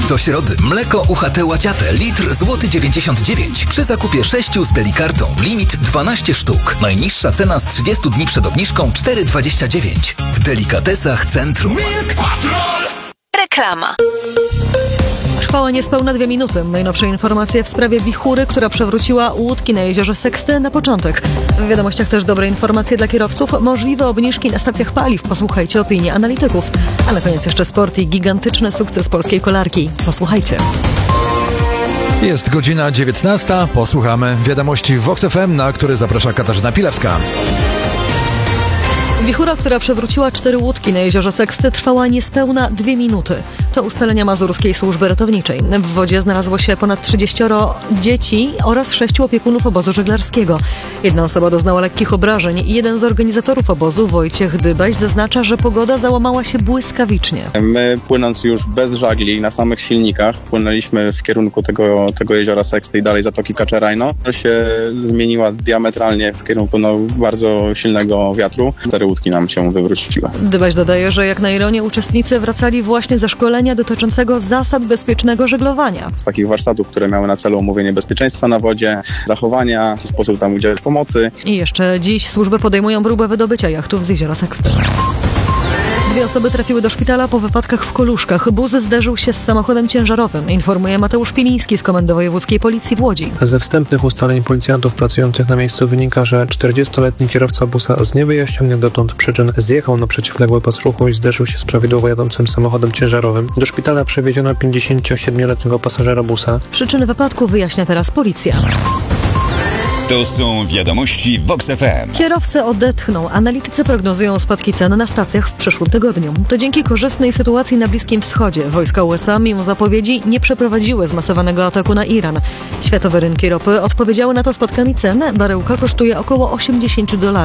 Do środy mleko UHT Łaciate litr złoty 99 przy zakupie 6 z Delikartą. Limit 12 sztuk. Najniższa cena z 30 dni przed obniżką 4,29. W Delikatesach Centrum. Milk Patrol! Reklama. Trwała niespełna 2 minuty. Najnowsze informacje w sprawie wichury, która przewróciła łódki na jeziorze Seksty na początek. W wiadomościach też dobre informacje dla kierowców. Możliwe obniżki na stacjach paliw. Posłuchajcie opinii analityków. A na koniec jeszcze sport i gigantyczny sukces polskiej kolarki. Posłuchajcie. Jest godzina 19. Posłuchamy wiadomości w Vox FM, na które zaprasza Katarzyna Pilewska. Wichura, która przewróciła 4 łódki na jeziorze Seksty, trwała niespełna 2 minuty. To ustalenia Mazurskiej Służby Ratowniczej. W wodzie znalazło się ponad 30 dzieci oraz 6 opiekunów obozu żeglarskiego. Jedna osoba doznała lekkich obrażeń. Jeden z organizatorów obozu, Wojciech Dybaś, zaznacza, że pogoda załamała się błyskawicznie. My, płynąc już bez żagli, na samych silnikach, płynęliśmy w kierunku tego jeziora Seksty i dalej Zatoki Kaczerajno. To się zmieniła diametralnie w kierunku bardzo silnego wiatru. 4 łódki nam się wywróciły. Dybaś dodaje, że jak na ironię uczestnicy wracali właśnie ze szkolenia dotyczącego zasad bezpiecznego żeglowania. Z takich warsztatów, które miały na celu omówienie bezpieczeństwa na wodzie, zachowania, w jaki sposób tam udzielać pomocy. I jeszcze dziś służby podejmują próbę wydobycia jachtów z jeziora Seksty. 2 osoby trafiły do szpitala po wypadkach w Koluszkach. Bus zderzył się z samochodem ciężarowym, informuje Mateusz Piliński z Komendy Wojewódzkiej Policji w Łodzi. Ze wstępnych ustaleń policjantów pracujących na miejscu wynika, że 40-letni kierowca busa z niewyjaśnionych dotąd przyczyn zjechał na przeciwległy pas ruchu i zderzył się z prawidłowo jadącym samochodem ciężarowym. Do szpitala przewieziono 57-letniego pasażera busa. Przyczyny wypadku wyjaśnia teraz policja. To są wiadomości Vox FM. Kierowcy odetchną. Analitycy prognozują spadki cen na stacjach w przyszłym tygodniu. To dzięki korzystnej sytuacji na Bliskim Wschodzie. Wojska USA, mimo zapowiedzi, nie przeprowadziły zmasowanego ataku na Iran. Światowe rynki ropy odpowiedziały na to spadkami cen. Baryłka kosztuje około $80.